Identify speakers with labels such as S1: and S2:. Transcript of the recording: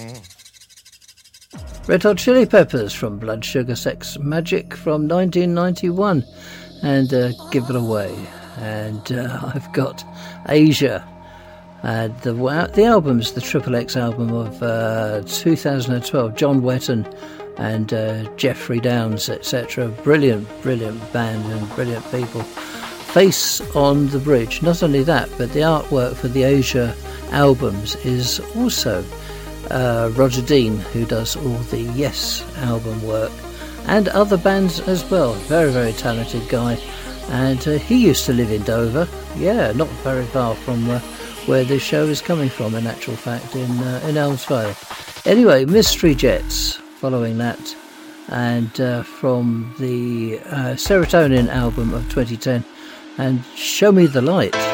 S1: Red Hot Chili Peppers from Blood Sugar Sex Magic from 1991, and Give It Away. And I've got Asia, and the album's the Triple X album of 2012. John Wetton and Jeffrey Downs, etc. Brilliant band and brilliant people. Face on the Bridge. Not only that, but the artwork for the Asia albums is also Roger Dean, who does all the Yes album work, and other bands as well. Very talented guy, and he used to live in Dover, not very far from where this show is coming from, in actual fact, in Elmsvale. Anyway, Mystery Jets following that, and from the Serotonin album of 2010, and Show Me the Light.